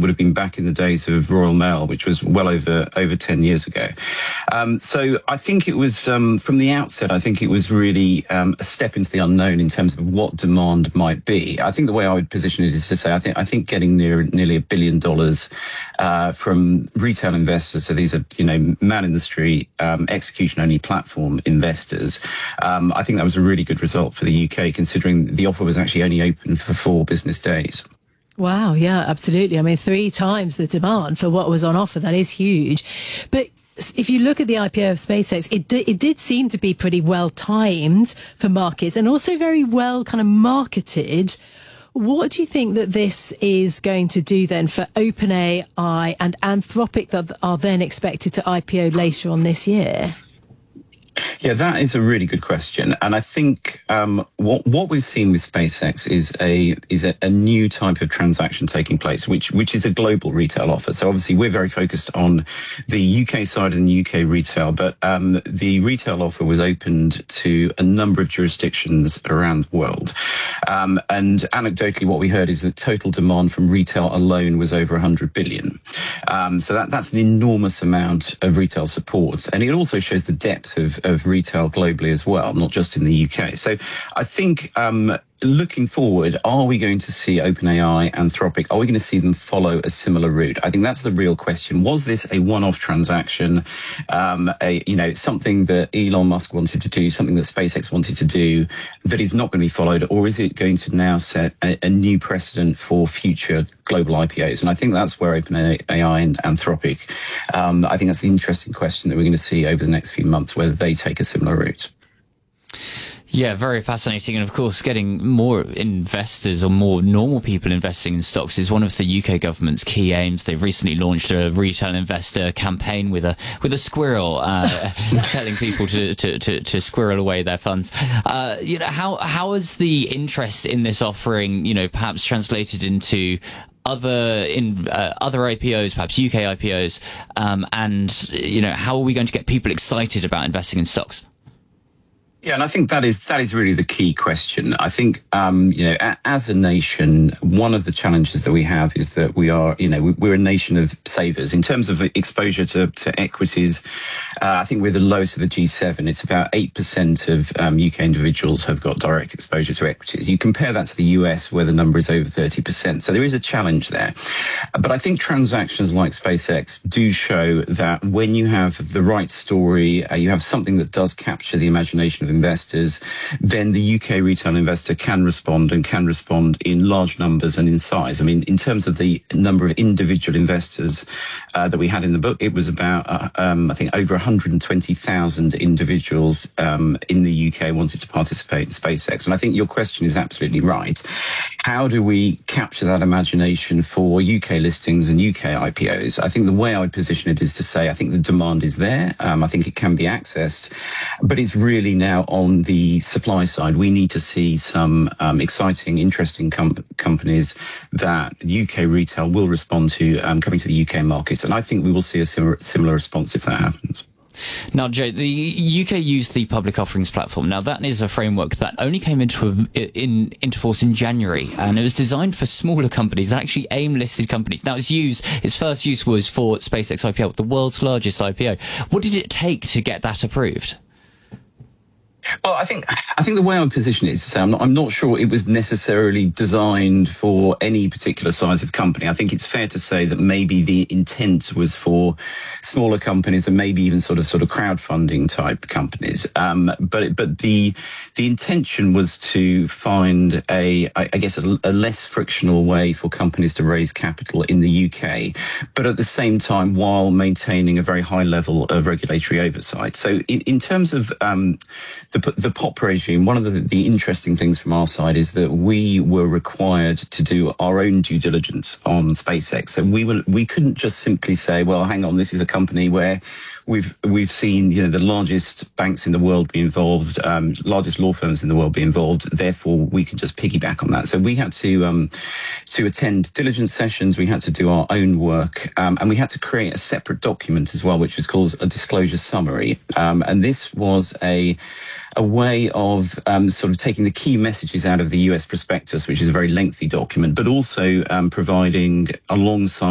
would have been back in the days of Royal Mail, which was well over 10 years ago. So I think it was, from the outset, I think it was really a step into the unknown in terms of what demand might be. I think the way I would position it is to say, I think getting nearly $1 billion from retail investors, so these are, man in the street, execution-only platform investors, I think that was a really good result for the UK, considering the offer was actually only open for 4 business days. Wow, yeah, absolutely. I mean, 3 times the demand for what was on offer. That is huge. But if you look at the IPO of SpaceX, it did seem to be pretty well timed for markets and also very well kind of marketed. What do you think that this is going to do then for OpenAI and Anthropic that are then expected to IPO later on this year? Yeah, that is a really good question, and I think what we've seen with SpaceX is a new type of transaction taking place, which is a global retail offer. So obviously, we're very focused on the UK side and the UK retail, but the retail offer was opened to a number of jurisdictions around the world. And anecdotally, what we heard is that total demand from retail alone was over 100 billion. So that's an enormous amount of retail support, and it also shows the depth of retail globally as well, not just in the UK. So I think looking forward, are we going to see OpenAI, Anthropic, are we going to see them follow a similar route? I think that's the real question. Was this a one-off transaction, something that Elon Musk wanted to do, something that SpaceX wanted to do that is not going to be followed, or is it going to now set a new precedent for future global IPOs? And I think that's where OpenAI and Anthropic, I think that's the interesting question that we're going to see over the next few months, whether they take a similar route. Yeah, very fascinating. And of course, getting more investors or more normal people investing in stocks is one of the UK government's key aims. They've recently launched a retail investor campaign with a squirrel, telling people to squirrel away their funds. How has the interest in this offering, perhaps translated into other IPOs, perhaps UK IPOs, and how are we going to get people excited about investing in stocks? Yeah, and I think that is really the key question. I think, as a nation, one of the challenges that we have is that we are, we're a nation of savers. In terms of exposure to equities, I think we're the lowest of the G7. It's about 8% of UK individuals have got direct exposure to equities. You compare that to the US, where the number is over 30%. So there is a challenge there. But I think transactions like SpaceX do show that when you have the right story, you have something that does capture the imagination of investors, then the UK retail investor can respond in large numbers and in size. I mean, in terms of the number of individual investors that we had in the book, it was about, I think, over 120,000 individuals in the UK wanted to participate in SpaceX. And I think your question is absolutely right. How do we capture that imagination for UK listings and UK IPOs? I think the way I would position it is to say, I think the demand is there. I think it can be accessed, but it's really now on the supply side. We need to see some exciting, interesting companies that UK retail will respond to coming to the UK markets. And I think we will see a similar response if that happens. Now, Joe, the UK used the public offerings platform. Now, that is a framework that only came into force in January, and it was designed for smaller companies, actually AIM-listed companies. Now, its first use was for SpaceX IPO, the world's largest IPO. What did it take to get that approved? Well, I think the way I would position it is to say I'm not sure it was necessarily designed for any particular size of company. I think it's fair to say that maybe the intent was for smaller companies and maybe even sort of crowdfunding type companies. But the intention was to find a less frictional way for companies to raise capital in the UK, but at the same time while maintaining a very high level of regulatory oversight. So in terms of the POP regime, one of the interesting things from our side is that we were required to do our own due diligence on SpaceX. So we couldn't just simply say, well, hang on, this is a company where we've seen the largest banks in the world be involved, largest law firms in the world be involved. Therefore, we can just piggyback on that. So we had to attend diligence sessions. We had to do our own work, and we had to create a separate document as well, which was called a disclosure summary. And this was a way of sort of taking the key messages out of the US prospectus, which is a very lengthy document, but also providing alongside